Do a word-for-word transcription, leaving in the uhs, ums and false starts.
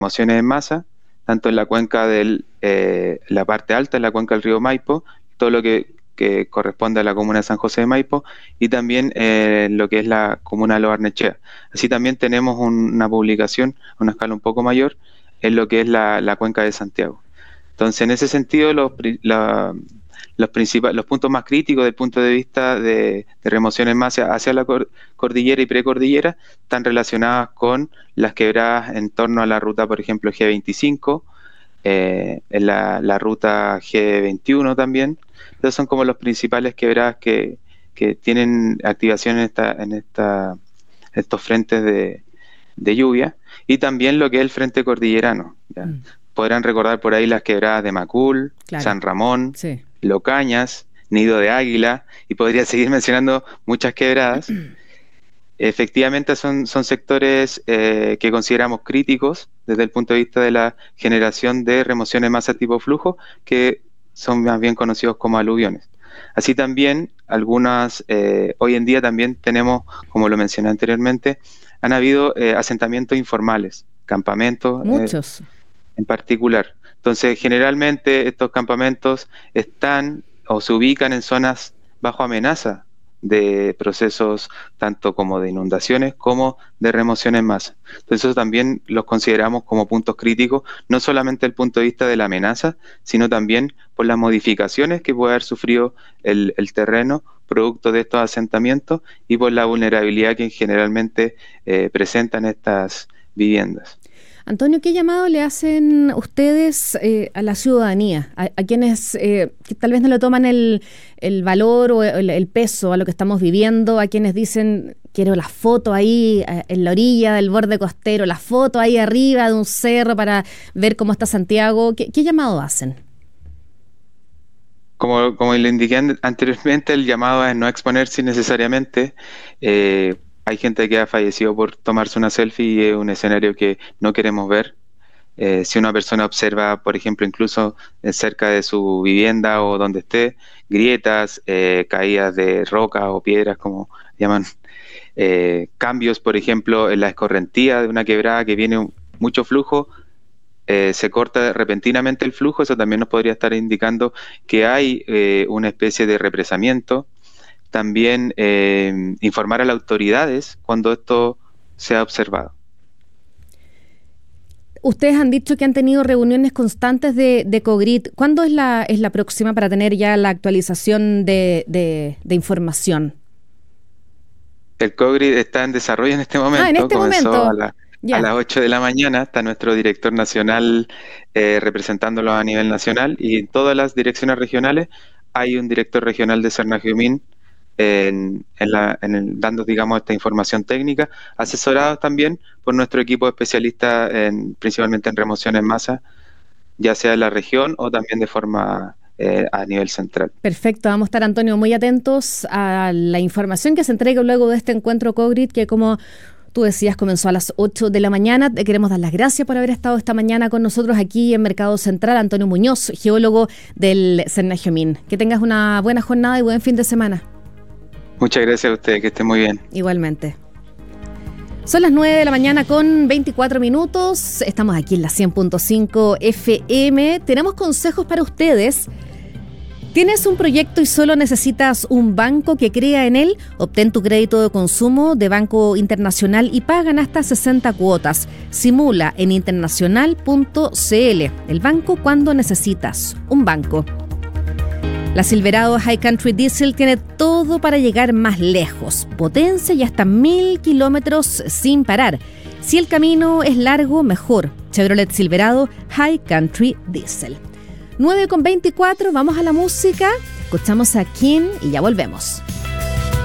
remociones en masa, tanto en la cuenca de eh, la parte alta, en la cuenca del río Maipo, todo lo que, que corresponde a la comuna de San José de Maipo, y también eh, lo que es la comuna de Lo Barnechea. Así también tenemos un, una publicación a una escala un poco mayor en lo que es la, la cuenca de Santiago. Entonces, en ese sentido, los, la, los, principales, los puntos más críticos desde el punto de vista de, de remoción en masa hacia la cor, cordillera y precordillera están relacionadas con las quebradas en torno a la ruta, por ejemplo, G veinticinco, eh, en la, la ruta G veintiuno también. Entonces son como los principales quebradas que, que tienen activación en, esta, en esta, estos frentes de, de lluvia, y también lo que es el frente cordillerano. ¿Ya? Mm. Podrán recordar por ahí las quebradas de Macul, claro. San Ramón, sí. Locañas, Nido de Águila, y podría seguir mencionando muchas quebradas. Efectivamente son, son sectores eh, que consideramos críticos desde el punto de vista de la generación de remoción en masa tipo flujo, que son más bien conocidos como aluviones. Así también, algunas, eh, hoy en día también tenemos, como lo mencioné anteriormente, han habido eh, asentamientos informales, campamentos. Muchos. Eh, en particular. Entonces, generalmente estos campamentos están o se ubican en zonas bajo amenaza de procesos tanto como de inundaciones como de remoción en masa. Entonces, eso también los consideramos como puntos críticos, no solamente desde el punto de vista de la amenaza, sino también por las modificaciones que puede haber sufrido el, el terreno producto de estos asentamientos y por la vulnerabilidad que generalmente eh, presentan estas viviendas. Antonio, ¿qué llamado le hacen ustedes eh, a la ciudadanía? A, a quienes eh, que tal vez no le toman el, el valor o el, el peso a lo que estamos viviendo, a quienes dicen, quiero la foto ahí eh, en la orilla del borde costero, la foto ahí arriba de un cerro para ver cómo está Santiago? ¿Qué, qué llamado hacen? Como, como le indiqué anteriormente, el llamado es no exponerse innecesariamente. Eh, Hay gente que ha fallecido por tomarse una selfie y es un escenario que no queremos ver. Eh, si una persona observa, por ejemplo, incluso cerca de su vivienda o donde esté, grietas, eh, caídas de rocas o piedras, como llaman, eh, cambios, por ejemplo, en la escorrentía de una quebrada que viene mucho flujo, eh, se corta repentinamente el flujo, eso también nos podría estar indicando que hay eh, una especie de represamiento. También eh, informar a las autoridades cuando esto se ha observado. Ustedes han dicho que han tenido reuniones constantes de, de COGRID. ¿Cuándo es la, es la próxima para tener ya la actualización de, de, de información? El COGRID está en desarrollo en este momento. Ah, en este Comenzó momento. A, la, a las ocho de la mañana. Está nuestro director nacional eh, representándolo a nivel nacional, y en todas las direcciones regionales hay un director regional de Cernagiumín En, en la, en el, dando, digamos, esta información técnica, asesorados también por nuestro equipo de especialistas, en, principalmente en remoción en masa, ya sea en la región o también de forma eh, a nivel central. Perfecto, vamos a estar, Antonio, muy atentos a la información que se entregue luego de este encuentro COGRID, que, como tú decías, comenzó a las ocho de la mañana. Te queremos dar las gracias por haber estado esta mañana con nosotros aquí en Mercado Central. Antonio Muñoz, geólogo del Cernagiumín. Que tengas una buena jornada y buen fin de semana. Muchas gracias a ustedes, que estén muy bien. Igualmente. Son las nueve de la mañana con veinticuatro minutos. Estamos aquí en la cien punto cinco F M. Tenemos consejos para ustedes. ¿Tienes un proyecto y solo necesitas un banco que crea en él? Obtén tu crédito de consumo de Banco Internacional y pagan hasta sesenta cuotas. Simula en internacional punto c l. El banco cuando necesitas un banco. La Silverado High Country Diesel tiene todo para llegar más lejos, potencia y hasta mil kilómetros sin parar. Si el camino es largo, mejor. Chevrolet Silverado High Country Diesel. nueve con veinticuatro, vamos a la música, escuchamos a King y ya volvemos.